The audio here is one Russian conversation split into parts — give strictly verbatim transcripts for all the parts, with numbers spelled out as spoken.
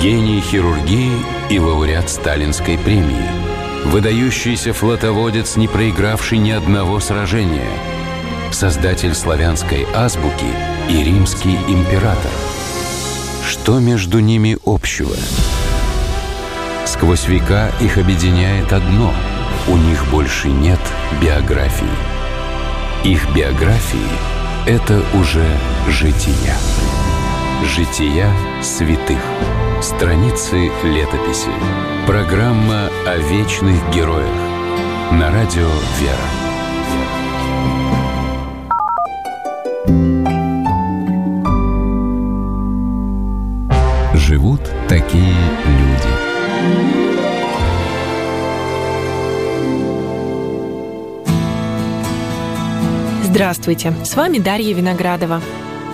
гений хирургии и лауреат Сталинской премии, выдающийся флотоводец, не проигравший ни одного сражения, создатель славянской азбуки и римский император. Что между ними общего? Сквозь века их объединяет одно – у них больше нет биографии. Их биографии – это уже жития. Жития святых. Страницы летописи. Программа о вечных героях. На радио «Вера». Живут такие люди. Здравствуйте, с вами Дарья Виноградова.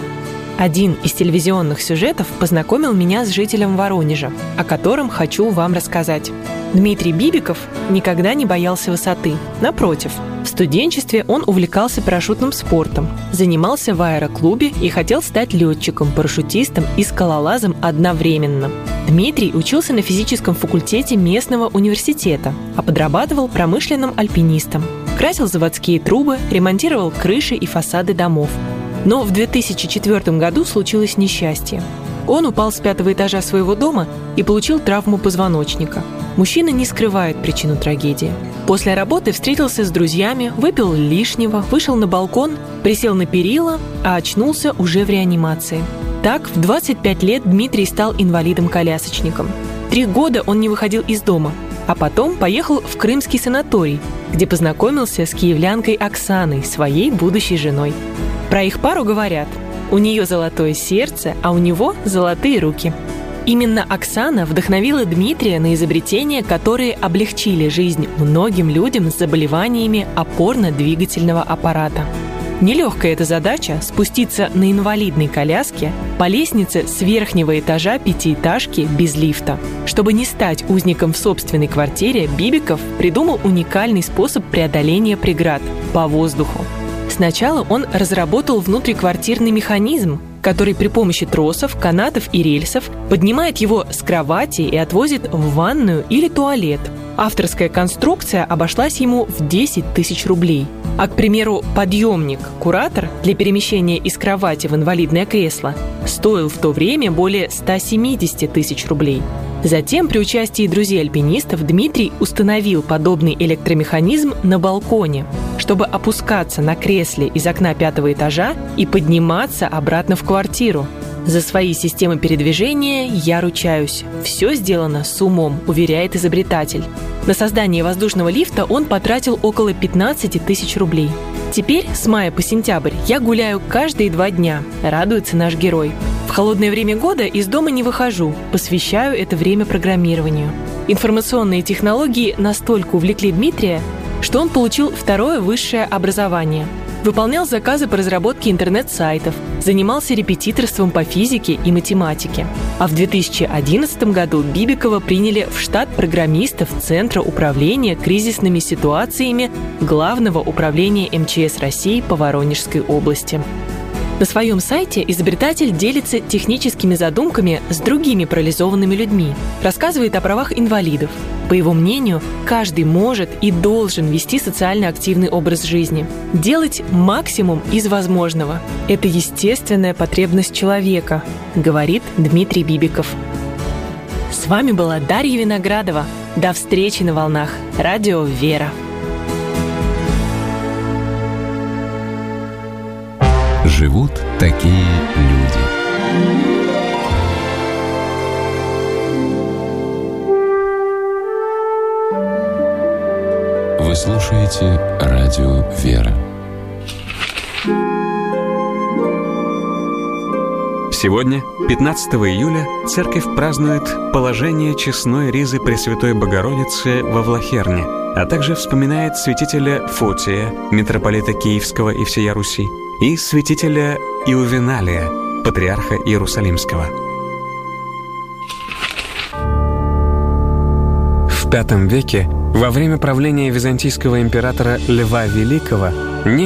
Один из телевизионных сюжетов познакомил меня с жителем Воронежа, о котором хочу вам рассказать. Дмитрий Бибиков никогда не боялся высоты. Напротив, в студенчестве он увлекался парашютным спортом, занимался в аэроклубе и хотел стать летчиком, парашютистом и скалолазом одновременно. Дмитрий учился на физическом факультете местного университета, а подрабатывал промышленным альпинистом. Красил заводские трубы, ремонтировал крыши и фасады домов. Но в две тысячи четвёртом году случилось несчастье. Он упал с пятого этажа своего дома и получил травму позвоночника. Мужчина не скрывает причину трагедии. После работы встретился с друзьями, выпил лишнего, вышел на балкон, присел на перила, а очнулся уже в реанимации. Так, в двадцать пять лет Дмитрий стал инвалидом-колясочником. Три года он не выходил из дома, а потом поехал в крымский санаторий, где познакомился с киевлянкой Оксаной, своей будущей женой. Про их пару говорят: у нее золотое сердце, а у него золотые руки. Именно Оксана вдохновила Дмитрия на изобретения, которые облегчили жизнь многим людям с заболеваниями опорно-двигательного аппарата. Нелегкая эта задача – спуститься на инвалидной коляске по лестнице с верхнего этажа пятиэтажки без лифта. Чтобы не стать узником в собственной квартире, Бибиков придумал уникальный способ преодоления преград – по воздуху. Сначала он разработал внутриквартирный механизм, который при помощи тросов, канатов и рельсов поднимает его с кровати и отвозит в ванную или туалет. Авторская конструкция обошлась ему в десять тысяч рублей. А, к примеру, подъемник-куратор для перемещения из кровати в инвалидное кресло стоил в то время более ста семидесяти тысяч рублей. Затем, при участии друзей-альпинистов, Дмитрий установил подобный электромеханизм на балконе, чтобы опускаться на кресле из окна пятого этажа и подниматься обратно в квартиру. За свои системы передвижения я ручаюсь. Все сделано с умом, уверяет изобретатель. На создание воздушного лифта он потратил около пятнадцати тысяч рублей. Теперь, с мая по сентябрь, я гуляю каждые два дня, радуется наш герой. В холодное время года из дома не выхожу, посвящаю это время программированию. Информационные технологии настолько увлекли Дмитрия, что он получил второе высшее образование. Выполнял заказы по разработке интернет-сайтов, занимался репетиторством по физике и математике. А в две тысячи одиннадцатом году Бибикова приняли в штат программистов Центра управления кризисными ситуациями Главного управления эм че эс России по Воронежской области. На своем сайте изобретатель делится техническими задумками с другими парализованными людьми, рассказывает о правах инвалидов. По его мнению, каждый может и должен вести социально активный образ жизни, делать максимум из возможного. Это естественная потребность человека, говорит Дмитрий Бибиков. С вами была Дарья Виноградова. До встречи на волнах радио «Вера». Живут такие люди. Вы слушаете радио «Вера». Сегодня, пятнадцатого июля, церковь празднует положение честной ризы Пресвятой Богородицы во Влахерне, а также вспоминает святителя Фотия, митрополита Киевского и всея Руси, и святителя Иувеналия, патриарха Иерусалимского. В пятом веке, во время правления византийского императора Льва Великого,